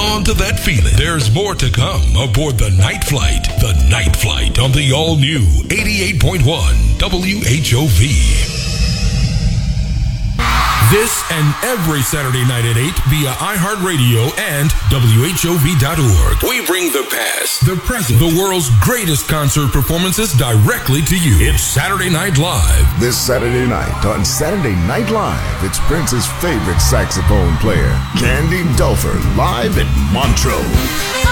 on to that feeling. There's more to come aboard the Night Flight. The Night Flight on the all-new 88.1 WHOV. This and every Saturday night at 8 via iHeartRadio and WHOV.org. We bring the past, the present, the world's greatest concert performances directly to you. It's Saturday Night Live. This Saturday night on Saturday Night Live, it's Prince's favorite saxophone player, Candy Dulfer, live at Montreux.